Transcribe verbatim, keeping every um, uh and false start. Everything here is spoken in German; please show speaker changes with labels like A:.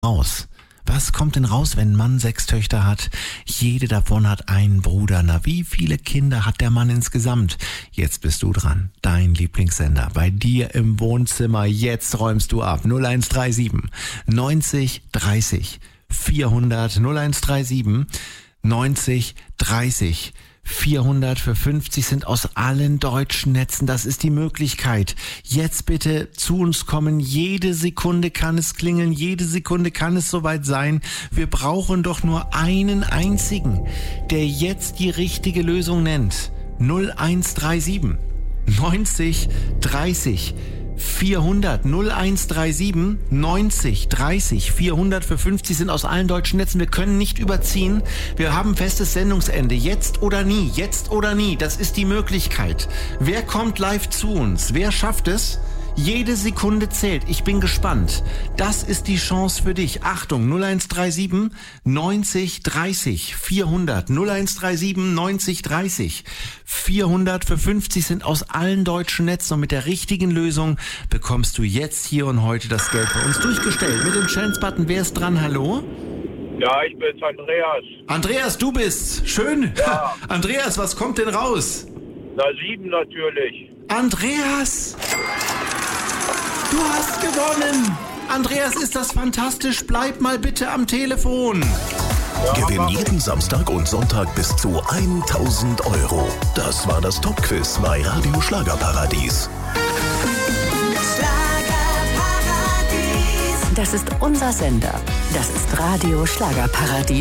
A: raus? Was kommt denn raus, wenn ein Mann sechs Töchter hat? Jede davon hat einen Bruder. Na, wie viele Kinder hat der Mann insgesamt? Jetzt bist du dran. Dein Lieblingssender. Bei dir im Wohnzimmer. Jetzt räumst du ab. null eins drei sieben neunzig dreißig vierhundert null eins drei sieben neunzig dreißig vierhundert für fünfzig sind aus allen deutschen Netzen. Das ist die Möglichkeit. Jetzt bitte zu uns kommen. Jede Sekunde kann es klingeln. Jede Sekunde kann es soweit sein. Wir brauchen doch nur einen einzigen, der jetzt die richtige Lösung nennt. null eins drei sieben neunzig dreißig vierhundert null eins drei sieben neunzig dreißig vierhundert für fünfzig sind aus allen deutschen Netzen. Wir können nicht überziehen. Wir haben festes Sendungsende. Jetzt oder nie. Jetzt oder nie. Das ist die Möglichkeit. Wer kommt live zu uns? Wer schafft es? Jede Sekunde zählt. Ich bin gespannt. Das ist die Chance für dich. Achtung, null eins drei sieben neunzig dreißig vierhundert null eins drei sieben neunzig dreißig vierhundert für fünfzig sind aus allen deutschen Netzen und mit der richtigen Lösung bekommst du jetzt hier und heute das Geld bei uns durchgestellt. Mit dem Chance-Button, wer ist dran? Hallo?
B: Ja, ich bin's, Andreas.
A: Andreas, du bist's. Schön.
B: Ja.
A: Andreas, was kommt denn raus?
B: Na, sieben natürlich.
A: Andreas! Du hast gewonnen! Andreas, ist das fantastisch. Bleib mal bitte am Telefon.
B: Ja,
C: Gewinn jeden Samstag und Sonntag bis zu tausend Euro. Das war das Top-Quiz bei Radio Schlagerparadies.
D: Das ist unser Sender. Das ist Radio Schlagerparadies.